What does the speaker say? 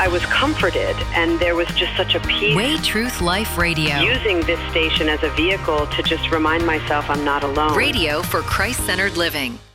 I was comforted, and there was just such a peace. Way Truth Life Radio. Using this station as a vehicle to just remind myself I'm not alone. Radio for Christ-centered living.